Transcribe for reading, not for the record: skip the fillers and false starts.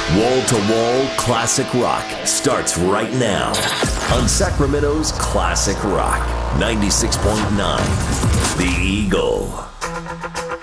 Wall-to-wall classic rock starts right now on Sacramento's Classic Rock 96.9 The Eagle.